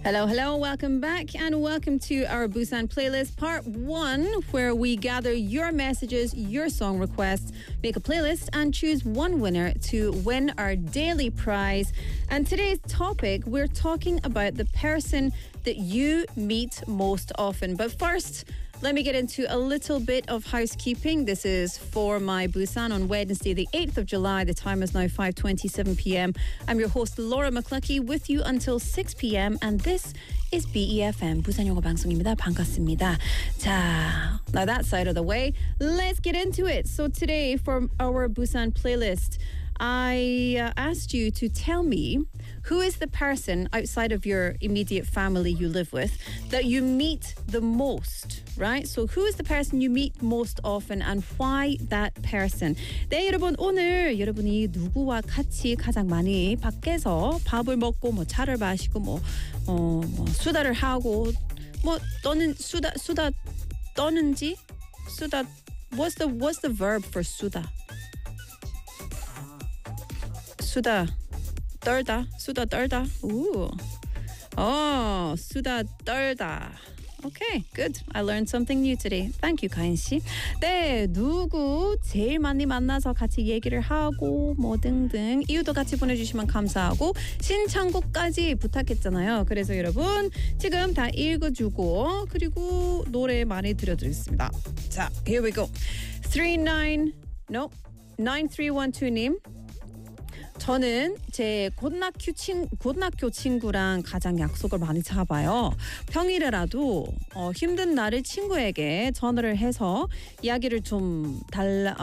Hello, hello, welcome back and welcome to our Busan playlist part 1 where we gather your messages, your song requests, make a playlist and choose one winner to win our daily prize. And today's topic, we're talking about the person that you meet most often. But first, let me get into a little bit of housekeeping. This is for my Busan on Wednesday, the 8th of July. The time is now 5:27 p.m. I'm your host, Laura McCluckey, with you until 6 p.m. And this is BEFM, 부산 영어 방송입니다. 반갑습니다. 자, now that side of the way, let's get into it. So today, for our Busan playlist, I asked you to tell me who is the person outside of your immediate family you live with that you meet the most, right? So who is the person you meet most often and why that person? 네, 여러분, 오늘 여러분이 누구와 같이 가장 많이 밖에서 밥을 먹고 뭐 차를 마시고 뭐 수다를 하고 뭐 떠는 수다 떠는지 수다 what's the verb for 수다? 수다 떨다. Ooh. Oh, 수다 떨다. Okay, good. I learned something new today. Thank you, 가인 씨. 네, 누구 제일 많이 만나서 같이 얘기를 하고 뭐 등등 이유도 같이 보내주시면 감사하고 신청곡까지 부탁했잖아요. 그래서 여러분 지금 다 읽어주고 그리고 노래 많이 들려드리겠습니다. 자, here we go. 9312님. 저는 제 고등학교 친구랑 가장 약속을 많이 잡아요. 평일에라도 힘든 날을 친구에게 전화를 해서 이야기를 좀